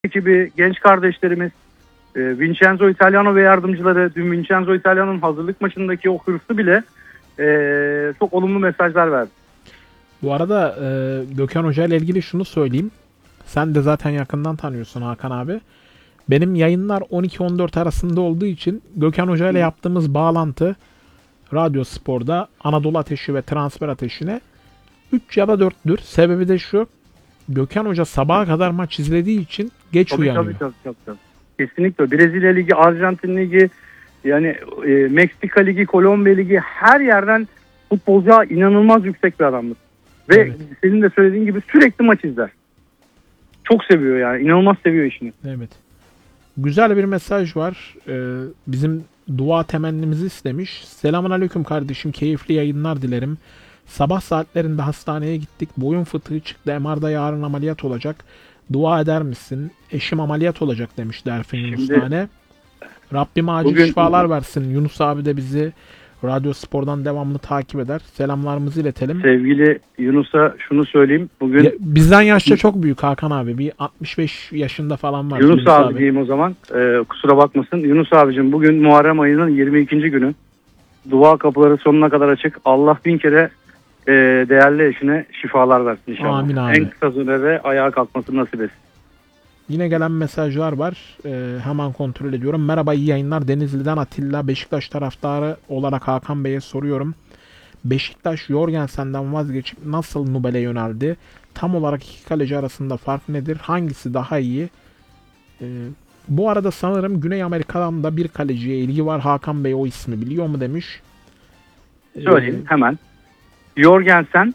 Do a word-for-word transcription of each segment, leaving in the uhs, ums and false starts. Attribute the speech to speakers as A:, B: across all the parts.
A: ekibi, genç kardeşlerimiz, e, Vincenzo Italiano ve yardımcıları, dün Vincenzo Italiano'nun hazırlık maçındaki o hırsı bile e, çok olumlu mesajlar verdi.
B: Bu arada e, Gökhan Hoca ile ilgili şunu söyleyeyim. Sen de zaten yakından tanıyorsun Hakan abi. Benim yayınlar on iki on dört arasında olduğu için Gökhan Hoca ile yaptığımız bağlantı Radyo Spor'da Anadolu Ateşi ve Transfer Ateşi'ne üç ya da dörttür. Sebebi de şu. Gökhan Hoca sabaha kadar maç izlediği için geç
A: Tabii,
B: uyanıyor.
A: tabii, tabii, tabii, tabii. Kesinlikle. Brezilya Ligi, Arjantin Ligi, yani e, Meksika Ligi, Kolombiya Ligi, her yerden futbolcuya inanılmaz yüksek bir adamdır. Ve
B: Evet.
A: senin de söylediğin gibi sürekli maç izler. Çok seviyor yani. İnanılmaz seviyor işini.
B: Evet. Güzel bir mesaj var. Ee, bizim dua temennimizi istemiş. Selamünaleyküm kardeşim. Keyifli yayınlar dilerim. Sabah saatlerinde hastaneye gittik. Boyun fıtığı çıktı. M R'da yarın ameliyat olacak. Dua eder misin? Eşim ameliyat olacak demiş Derfin Yunus
A: Şimdi-
B: Tane. Rabbim acil
A: Bugün-
B: şifalar versin. Yunus abi de bizi Radyo Spor'dan devamlı takip eder. Selamlarımızı iletelim.
A: Sevgili Yunus'a şunu söyleyeyim. Bugün
B: Ya, bizden yaşça çok büyük Hakan abi. Bir altmış beş yaşında falan var.
A: Yunus abi diyeyim o zaman. Ee, kusura bakmasın. Yunus abicim, bugün Muharrem ayının yirmi ikinci günü. Dua kapıları sonuna kadar açık. Allah bin kere e, değerli eşine şifalar versin inşallah.
B: Amin abi.
A: En kısa sürede ayağa kalkmasını nasip etsin.
B: Yine gelen mesajlar var. Ee, hemen kontrol ediyorum. Merhaba, iyi yayınlar. Denizli'den Atilla. Beşiktaş taraftarı olarak Hakan Bey'e soruyorum. Beşiktaş Jorgensen'den vazgeçip nasıl Nubel'e yöneldi? Tam olarak iki kaleci arasında fark nedir? Hangisi daha iyi? Ee, bu arada sanırım Güney Amerika'dan da bir kaleciye ilgi var. Hakan Bey o ismi biliyor mu demiş. Ee,
A: Söyleyeyim hemen. Jorgensen,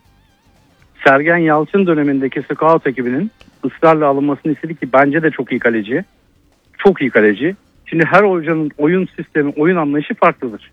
A: Sergen Yalçın dönemindeki scout ekibinin ısrarla alınmasını istedi ki bence de çok iyi kaleci. Çok iyi kaleci. Şimdi her hocanın oyun sistemi, oyun anlayışı farklıdır.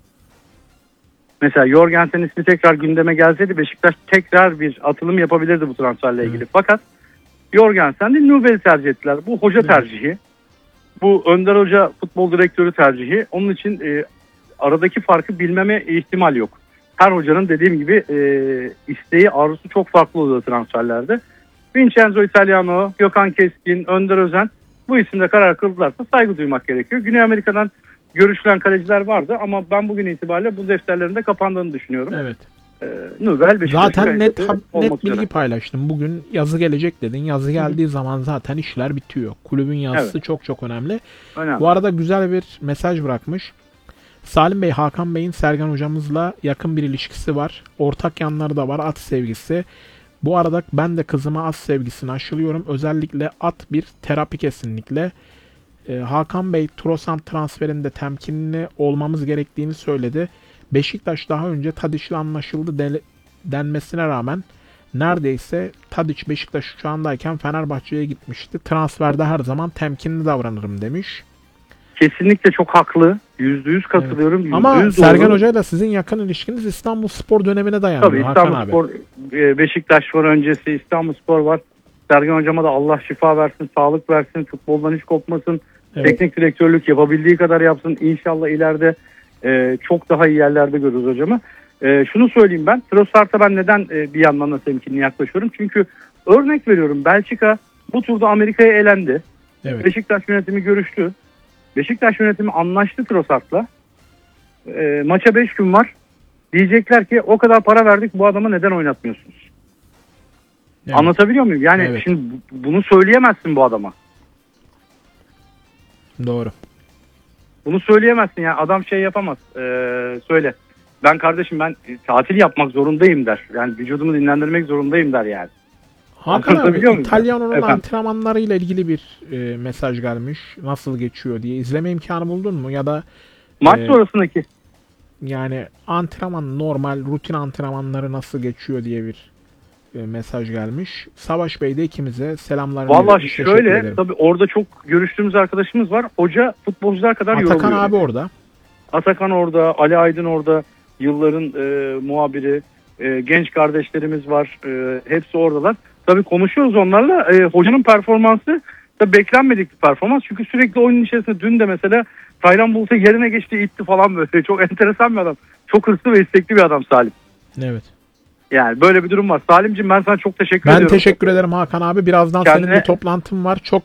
A: Mesela Jorgensen ismi tekrar gündeme gelseydi Beşiktaş tekrar bir atılım yapabilirdi bu transferle ilgili.
B: Evet.
A: Fakat Jorgensen değil, Nubel'i tercih ettiler. Bu hoca
B: Evet.
A: tercihi. Bu Önder Hoca futbol direktörü tercihi. Onun için e, aradaki farkı bilmeme ihtimal yok. Her hocanın dediğim gibi e, isteği, arzusu çok farklı oluyor transferlerde. Vincenzo Italiano, Gökhan Keskin, Önder Özen bu isimde karar kıldılarsa saygı duymak gerekiyor. Güney Amerika'dan görüşülen kaleciler vardı ama ben bugün itibariyle bu defterlerin de kapandığını düşünüyorum.
B: Evet.
A: E, Nubel Beşiktaş'ın
B: Zaten net,
A: kalitesi
B: net
A: olmak
B: bilgi
A: üzere.
B: paylaştım. Bugün yazı gelecek dedin. Yazı geldiği zaman zaten işler bitiyor. Kulübün yazısı
A: Evet.
B: çok çok önemli.
A: Önemli.
B: Bu arada güzel bir mesaj bırakmış. Salim Bey, Hakan Bey'in Sergen hocamızla yakın bir ilişkisi var. Ortak yanları da var, at sevgisi. Bu arada ben de kızıma at sevgisini aşılıyorum. Özellikle at bir terapi kesinlikle. Ee, Hakan Bey Trosan transferinde temkinli olmamız gerektiğini söyledi. Beşiktaş daha önce Tadiç'le anlaşıldı de- denmesine rağmen neredeyse Tadiç Beşiktaş uçağındayken Fenerbahçe'ye gitmişti. Transferde her zaman temkinli davranırım demiş.
A: Kesinlikle çok haklı. Yüzde yüz katılıyorum. yüzde
B: Ama
A: yüz
B: Sergen
A: doğru.
B: Hoca ile sizin yakın ilişkiniz İstanbulspor dönemine dayanıyor
A: Tabii
B: Hakan abi.
A: İstanbulspor, e, Beşiktaş var öncesi, İstanbulspor var. Sergen Hocama da Allah şifa versin, sağlık versin, futboldan hiç kopmasın.
B: Evet.
A: Teknik direktörlük yapabildiği kadar yapsın. İnşallah ileride e, çok daha iyi yerlerde görürüz hocamı. E, şunu söyleyeyim ben. Trossard'a ben neden e, bir yandan da temkinli yaklaşıyorum? Çünkü örnek veriyorum, Belçika bu turda Amerika'ya elendi.
B: Evet.
A: Beşiktaş yönetimi görüştü. Beşiktaş yönetimi anlaştı Trossard'la. E, maça beş gün var. Diyecekler ki o kadar para verdik, bu adamı neden oynatmıyorsunuz?
B: Evet.
A: Anlatabiliyor muyum? Yani
B: Evet.
A: şimdi bu- bunu söyleyemezsin bu adama.
B: Doğru.
A: Bunu söyleyemezsin yani, adam şey yapamaz. E, söyle. Ben kardeşim ben e, tatil yapmak zorundayım der. Yani vücudumu dinlendirmek zorundayım der yani.
B: Hakan abi,
A: Anlatabiliyor muyum?
B: İtalyano'nun
A: Efendim?
B: antrenmanlarıyla ilgili bir e, mesaj gelmiş. Nasıl geçiyor diye. İzleme imkanı buldun mu? Ya da
A: Maç
B: e,
A: sonrasındaki
B: yani antrenman, normal rutin antrenmanları nasıl geçiyor diye bir e, mesaj gelmiş. Savaş Bey de ikimize selamlar.
A: valla
B: veriyoruz. Teşekkür
A: şöyle
B: ederim.
A: tabii orada çok görüştüğümüz arkadaşımız var. Hoca futbolcular kadar
B: Atakan
A: yoruluyor.
B: abi orada.
A: Atakan orada, Ali Aydın orada, yılların e, muhabiri, e, genç kardeşlerimiz var. E, hepsi oradalar. Tabii konuşuyoruz onlarla. E, hocanın performansı da beklenmedik bir performans. Çünkü sürekli oyunun içerisinde, dün de mesela Taylan Bulut'a yerine geçti, itti falan böyle. Çok enteresan bir adam. Çok hırslı ve istekli bir adam Salim.
B: Evet.
A: Yani böyle bir durum var. Salimciğim ben sana çok teşekkür
B: Ben
A: ediyorum.
B: teşekkür ederim Hakan abi. Birazdan
A: Kendine-
B: senin bir toplantın var. Çok